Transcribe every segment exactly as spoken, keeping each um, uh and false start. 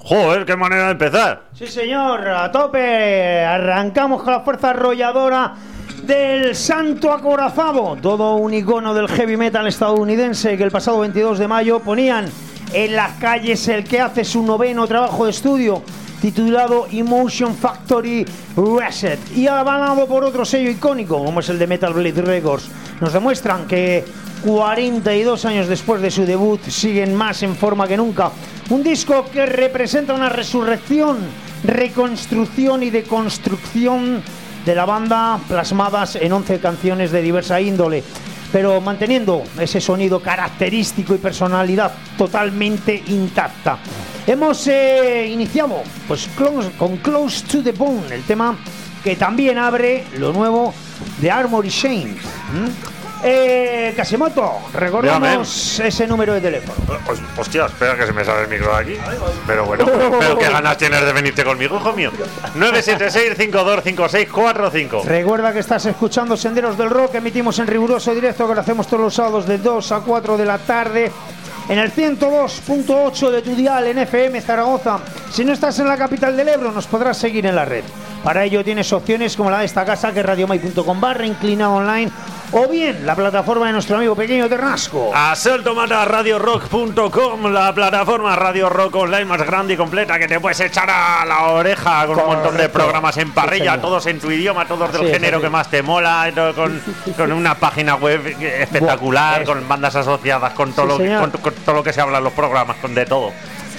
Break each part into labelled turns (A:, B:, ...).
A: Joder, qué manera de empezar.
B: Sí, señor, a tope. Arrancamos con la fuerza arrolladora del Santo Acorazado, todo un icono del heavy metal estadounidense que el pasado veintidós de mayo ponían en las calles el que hace su noveno trabajo de estudio titulado Emotion Factory Reset y avalado por otro sello icónico como es el de Metal Blade Records. Nos demuestran que cuarenta y dos años después de su debut siguen más en forma que nunca. Un disco que representa una resurrección, reconstrucción y deconstrucción de la banda plasmadas en once canciones de diversa índole, pero manteniendo ese sonido característico y personalidad totalmente intacta. Hemos eh, iniciado pues close, con Close to the Bone, el tema que también abre lo nuevo de Armory Shame. ¿Mm? Eh, Casimoto, recordamos Dígame. ese número de teléfono.
A: Hostia, espera que se me sale el micro de aquí. Pero bueno, pero, pero qué ganas tienes de venirte conmigo, hijo mío. nueve siete seis, cinco dos cinco seis cuatro cinco.
B: Recuerda que estás escuchando Senderos del Rock, emitimos en riguroso directo, que lo hacemos todos los sábados de dos a cuatro de la tarde en el ciento dos punto ocho de tu dial en F M Zaragoza. Si no estás en la capital del Ebro, nos podrás seguir en la red. Para ello tienes opciones como la de esta casa, que es radiomai punto com barra inclinado online, o bien la plataforma de nuestro amigo Pequeño Ternasco.
A: Asalto Mata Radio Rock punto com, la plataforma Radio Rock Online más grande y completa que te puedes echar a la oreja con Correcto. un montón de programas en parrilla, sí, todos en tu idioma, todos del sí, género sí. que más te mola, con, con una página web espectacular, con bandas asociadas, con todo, sí, lo, con, con todo lo que se habla en los programas, con de todo.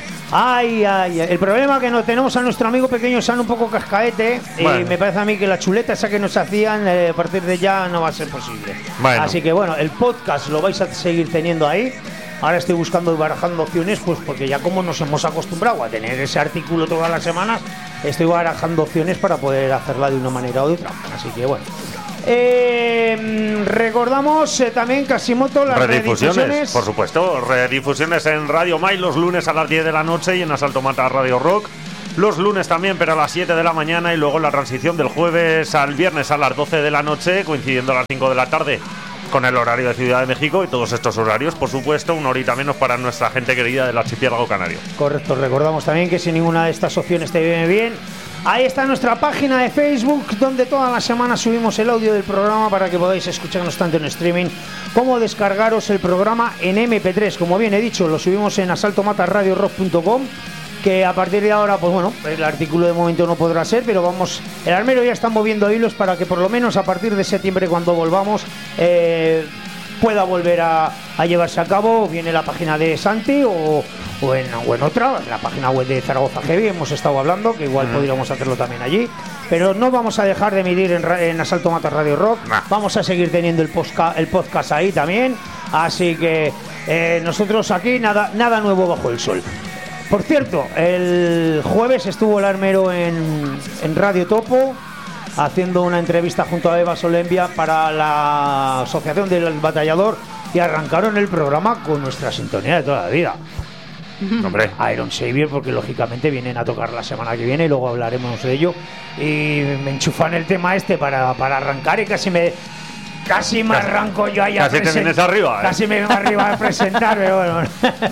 B: Ay, ay, el problema que no tenemos a nuestro amigo Pequeño San un poco cascaete, bueno. Y me parece a mí que la chuleta esa que nos hacían eh, a partir de ya no va a ser posible. Bueno. Así que bueno, el podcast lo vais a seguir teniendo ahí. Ahora estoy buscando y barajando opciones, pues porque ya como nos hemos acostumbrado a tener ese artículo todas las semanas, estoy barajando opciones para poder hacerla de una manera u otra. Así que bueno. Eh, recordamos eh, también Casimoto las
A: redifusiones,
B: redifusiones,
A: por supuesto, redifusiones en Radio Mai los lunes a las diez de la noche y en Asalto Mata Radio Rock los lunes también, pero a las siete de la mañana, y luego la transición del jueves al viernes a las doce de la noche, coincidiendo a las cinco de la tarde con el horario de Ciudad de México, y todos estos horarios, por supuesto, una horita menos para nuestra gente querida del archipiélago canario.
B: Correcto, recordamos también que si ninguna de estas opciones te viene bien, ahí está nuestra página de Facebook, donde todas las semanas subimos el audio del programa para que podáis escucharnos tanto en streaming como descargaros el programa en eme pe tres. Como bien he dicho, lo subimos en asalto mata radio rock punto com, que a partir de ahora, pues bueno, el artículo de momento no podrá ser, pero vamos, el armero ya está moviendo hilos para que por lo menos a partir de septiembre, cuando volvamos, eh, pueda volver a, a llevarse a cabo, bien en la página de Santi o, o, en, o en otra, en la página web de Zaragoza Heavy, hemos estado hablando, que igual mm. podríamos hacerlo también allí, pero no vamos a dejar de emitir en, en Asalto Mata Radio Rock, nah. vamos a seguir teniendo el, posca, el podcast ahí también, así que eh, nosotros aquí nada, nada nuevo bajo el sol. Por cierto, el jueves estuvo el armero en, en Radio Topo haciendo una entrevista junto a Eva Solembia para la Asociación del Batallador y arrancaron el programa con nuestra sintonía de toda la vida. Hombre, Iron Savior, porque lógicamente vienen a tocar la semana que viene y luego hablaremos de ello. Y me enchufan el tema este para, para arrancar y casi me... Casi me arranco yo ahí a
A: Casi te vienes arriba, ¿eh?
B: Casi me vengo arriba a presentar, pero bueno...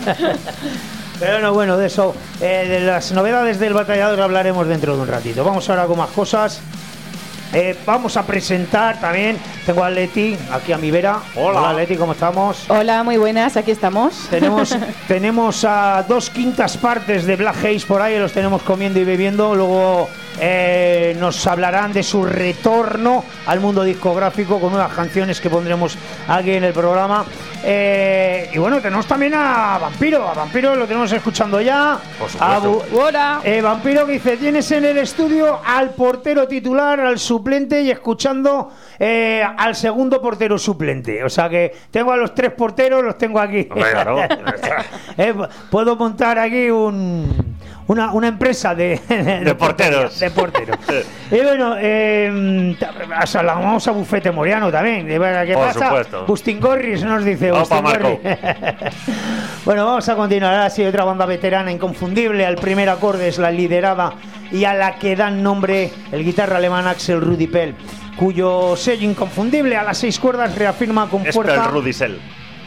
B: Pero no, bueno, de eso, eh, de las novedades del Batallador hablaremos dentro de un ratito. Vamos ahora con más cosas. Eh, vamos a presentar también, tengo a Leti aquí a mi vera.
A: Hola.
B: Hola Leti, ¿cómo estamos?
C: Hola, muy buenas, aquí estamos.
B: Tenemos, tenemos a dos quintas partes de Black Haze por ahí, los tenemos comiendo y bebiendo. Luego eh, nos hablarán de su retorno al mundo discográfico con unas canciones que pondremos aquí en el programa. Eh, y bueno, tenemos también a Vampiro. A Vampiro lo tenemos escuchando ya.
A: Por supuesto.
B: Bu- Hola. Eh, Vampiro que dice, tienes en el estudio al portero titular, al suplente y escuchando eh, al segundo portero suplente. O sea que tengo a los tres porteros, los tengo aquí.
A: Claro.
B: eh, puedo montar aquí un... Una, una empresa de, de,
A: de porteros.
B: De porteros. Y bueno, eh, vamos a Bufete Moriano también. ¿Qué
A: Por
B: pasa?
A: Supuesto.
B: Bustingorris nos dice.
A: Opa, Marco.
B: Bueno, vamos a continuar. Ahora sí, otra banda veterana inconfundible. Al primer acorde es la liderada y a la que dan nombre el guitarra alemán Axel Rudipell, cuyo sello inconfundible a las seis cuerdas reafirma con
A: es
B: fuerza.
A: el Rudisell.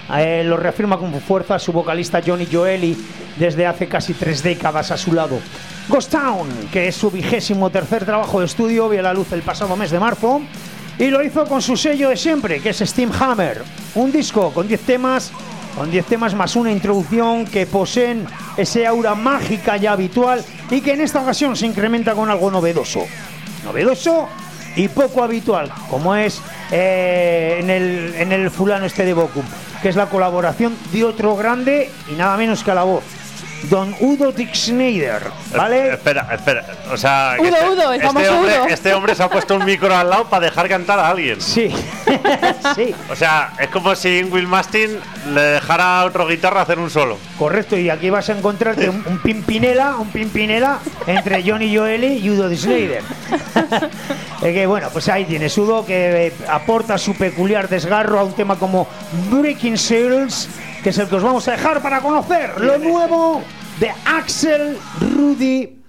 B: Eh, lo reafirma con fuerza su vocalista Johnny Gioeli desde hace casi tres décadas a su lado. Ghost Town, que es su vigésimo tercer trabajo de estudio, vio la luz el pasado mes de marzo y lo hizo con su sello de siempre, que es Steam Hammer. Un disco con diez temas, con diez temas más una introducción que poseen ese aura mágica ya habitual y que en esta ocasión se incrementa con algo novedoso. Novedoso y poco habitual, como es eh, en, el, en el fulano este de Bochum, que es la colaboración de otro grande y nada menos que a la voz, Don Udo Dixneider, ¿vale?
A: Eh, espera, espera, o sea...
C: Udo,
A: este,
C: Udo, el
A: este
C: famoso
A: hombre,
C: Udo.
A: Este hombre se ha puesto un micro al lado para dejar cantar a alguien.
B: Sí, sí.
A: O sea, es como si Will Mastin le dejara a otro guitarra hacer un solo.
B: Correcto, y aquí vas a encontrarte un, un pimpinela, un pimpinela entre Johnny Gioeli y Udo Dixneider. Es que bueno, pues ahí tienes Udo que eh, aporta su peculiar desgarro a un tema como Breaking Souls, que es el que os vamos a dejar para conocer lo nuevo de Axel Rudi